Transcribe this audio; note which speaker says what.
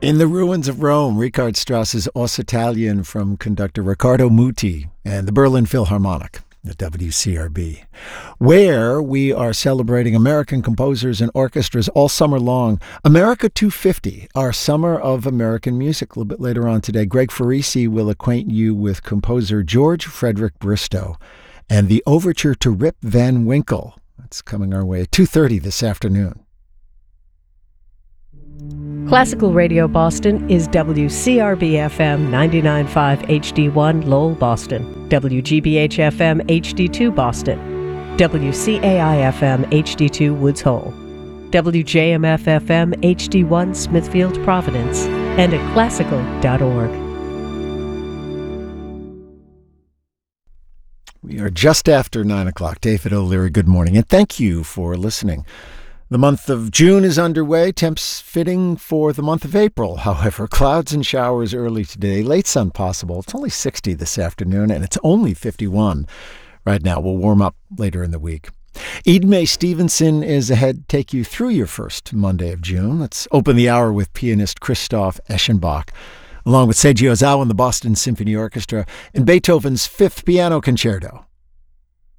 Speaker 1: In the Ruins of Rome, Richard Strauss's Os Italien from conductor Riccardo Muti and the Berlin Philharmonic at WCRB, where we are celebrating American composers and orchestras all summer long. America 250, our Summer of American Music. A little bit later on today, Greg Farisi will acquaint you with composer George Frederick Bristow and the overture to Rip Van Winkle. That's coming our way at 2:30 this afternoon.
Speaker 2: Classical Radio Boston is WCRB-FM 99.5 HD1 Lowell, Boston, WGBH-FM HD2 Boston, WCAI-FM HD2 Woods Hole, WJMF-FM HD1 Smithfield, Providence, and at classical.org.
Speaker 1: We are just after 9 o'clock. David O'Leary, good morning, and thank you for listening. The month of June is underway, temps fitting for the month of April. However, clouds and showers early today, late sun possible. It's only 60 this afternoon, and it's only 51 right now. We'll warm up later in the week. Eden May Stevenson is ahead to take you through your first Monday of June. Let's open the hour with pianist Christoph Eschenbach, along with Seiji Ozawa and the Boston Symphony Orchestra, and Beethoven's Fifth Piano Concerto.